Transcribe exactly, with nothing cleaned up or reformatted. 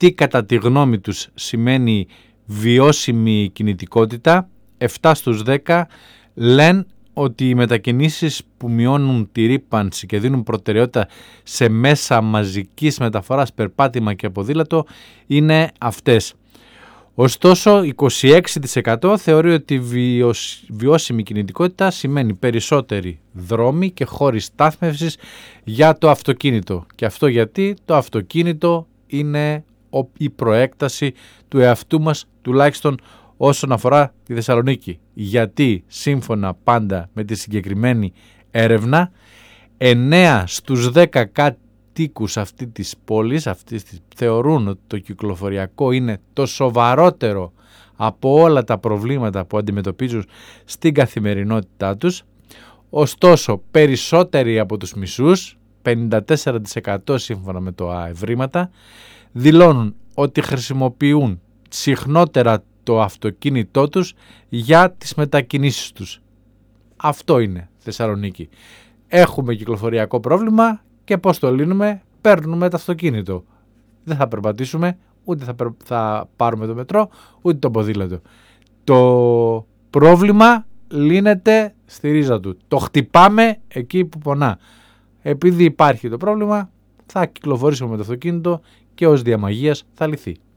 τι κατά τη γνώμη τους σημαίνει βιώσιμη κινητικότητα. Επτά στους δέκα λένε ότι οι μετακινήσεις που μειώνουν τη ρύπανση και δίνουν προτεραιότητα σε μέσα μαζικής μεταφοράς, περπάτημα και ποδήλατο είναι αυτές. Ωστόσο, είκοσι έξι τοις εκατό θεωρεί ότι βιώσιμη κινητικότητα σημαίνει περισσότεροι δρόμοι και χώροι στάθμευσης για το αυτοκίνητο. Και αυτό γιατί το αυτοκίνητο είναι η προέκταση του εαυτού μας, τουλάχιστον όσον αφορά τη Θεσσαλονίκη. Γιατί σύμφωνα πάντα με τη συγκεκριμένη έρευνα, εννέα στους δέκα κατοίκους αυτή της πόλης αυτής της, θεωρούν ότι το κυκλοφοριακό είναι το σοβαρότερο από όλα τα προβλήματα που αντιμετωπίζουν στην καθημερινότητά τους. Ωστόσο, περισσότεροι από τους μισούς, πενήντα τέσσερα τοις εκατό σύμφωνα με το ευρήματα, δηλώνουν ότι χρησιμοποιούν συχνότερα το αυτοκίνητό τους για τις μετακινήσεις τους. Αυτό είναι Θεσσαλονίκη. Έχουμε κυκλοφοριακό πρόβλημα και πώς το λύνουμε? Παίρνουμε το αυτοκίνητο. Δεν θα περπατήσουμε, ούτε θα, περ... θα πάρουμε το μετρό, ούτε το ποδήλατο. Το πρόβλημα λύνεται στη ρίζα του. Το χτυπάμε εκεί που πονά. Επειδή υπάρχει το πρόβλημα, θα κυκλοφορήσουμε με το αυτοκίνητο και ως διαμαγείας θα λυθεί.